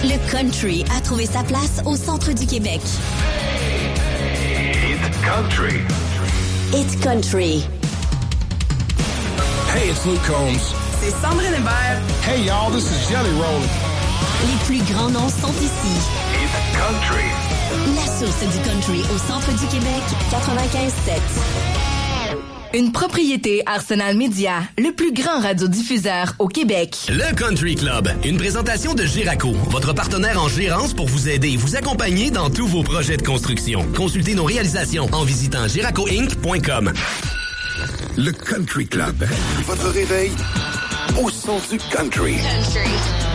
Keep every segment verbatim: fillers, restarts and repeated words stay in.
Le country a trouvé sa place au centre du Québec. It's country. It's country. Hey, it's Luke Combs. C'est Sandrine Hébert. Hey, y'all, this is Jelly Roll. Les plus grands noms sont ici. It's country. La source du country au centre du Québec, quatre-vingt-quinze sept. Une propriété Arsenal Media, le plus grand radiodiffuseur au Québec. Le Country Club, une présentation de Giraco, votre partenaire en gérance pour vous aider et vous accompagner dans tous vos projets de construction. Consultez nos réalisations en visitant giraco inc point com. Le Country Club, votre réveil au son du country. Country.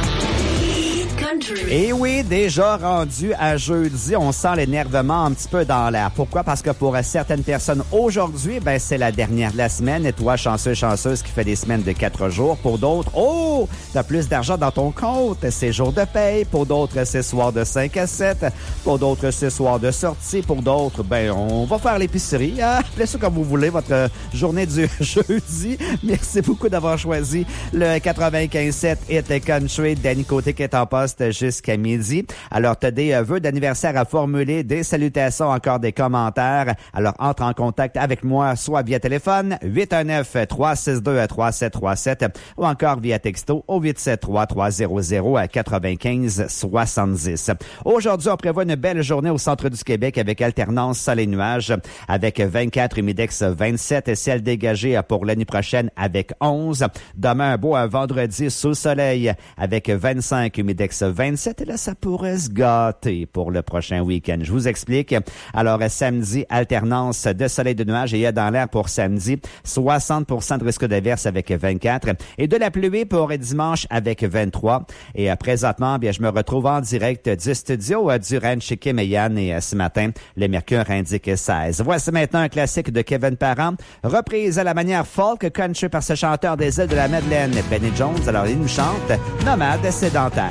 Country. Et oui, déjà rendu à jeudi, on sent l'énervement un petit peu dans l'air. Pourquoi? Parce que pour certaines personnes, aujourd'hui, ben c'est la dernière de la semaine. Et toi, chanceux, chanceuse, qui fait des semaines de quatre jours. Pour d'autres, oh, t'as plus d'argent dans ton compte. C'est jour de paye. Pour d'autres, c'est soir de cinq à sept. Pour d'autres, c'est soir de sortie. Pour d'autres, ben on va faire l'épicerie. Hein? Appelez ça comme vous voulez, votre journée du jeudi. Merci beaucoup d'avoir choisi le quatre-vingt-quinze sept Hit Country. Danny Côté qui est en poste jusqu'à midi. Alors, tu as des vœux d'anniversaire à formuler, des salutations, encore des commentaires. Alors, entre en contact avec moi, soit via téléphone, huit un neuf, trois six deux, trois sept trois sept, ou encore via texto au huit sept trois, trois zéro zéro, quatre-vingt-quinze soixante-dix. Aujourd'hui, on prévoit une belle journée au centre du Québec avec alternance soleil-nuages, avec vingt-quatre, humidex vingt-sept, et ciel dégagé pour l'année prochaine avec onze. Demain, un beau un vendredi sous soleil avec vingt-cinq, humidex vingt-sept, et là, ça pourrait se gâter pour le prochain week-end. Je vous explique. Alors, samedi, alternance de soleil de nuages, et il y a dans l'air pour samedi soixante pour cent de risque d'averse avec vingt-quatre, et de la pluie pour dimanche avec vingt-trois. Et euh, présentement, bien, je me retrouve en direct du studio euh, du Ranch chez Kim et Yann, et euh, ce matin, le mercure indique seize. Voici maintenant un classique de Kevin Parent, reprise à la manière folk country par ce chanteur des îles de la Madeleine, Benny Jones. Alors, il nous chante « Nomade sédentaire ».